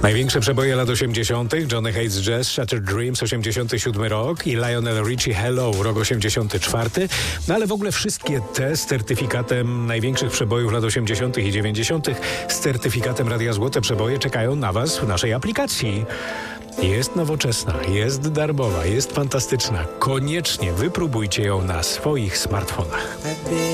Największe przeboje lat 80. Johnny Hates Jazz, Shattered Dreams 87 rok i Lionel Richie Hello rok 84. No ale w ogóle wszystkie te z certyfikatem największych przebojów lat 80. i 90. z certyfikatem Radia Złote Przeboje czekają na Was w naszej aplikacji. Jest nowoczesna, jest darmowa, jest fantastyczna. Koniecznie wypróbujcie ją na swoich smartfonach.